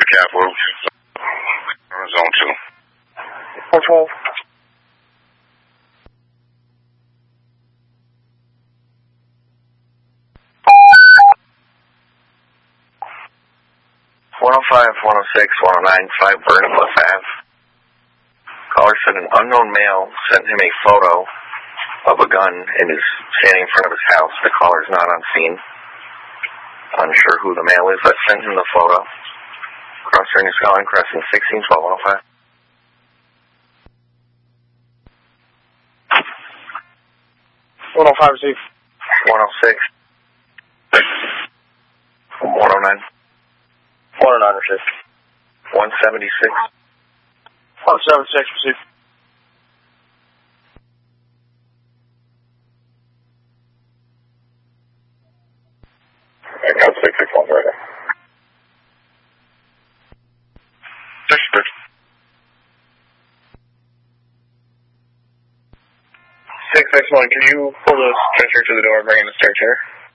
Capital. Zone 2. 412. (105, 106, 109, 5 Vernon Cliff Ave). Caller said an unknown male sent him a photo of a gun and is standing in front of his house. The caller is not on scene. Unsure who the male is that sent him the photo. Cross New Scotland, Crescent, 1612, 105. 105, receive. 106. 109. 109, receive. 176. 176, receive. Code 661, right there. 661, can you pull the stretcher to the door and bring in the stretcher?